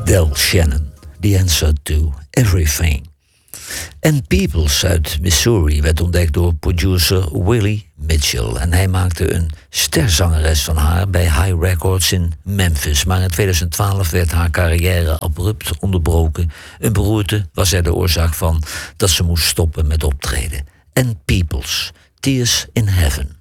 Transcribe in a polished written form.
Del Shannon, The Answer to Everything. En Peoples uit Missouri werd ontdekt door producer Willie Mitchell. En hij maakte een sterzangeres van haar bij High Records in Memphis. Maar in 2012 werd haar carrière abrupt onderbroken. Een beroerte was er de oorzaak van dat ze moest stoppen met optreden. En Peoples, Tears in Heaven.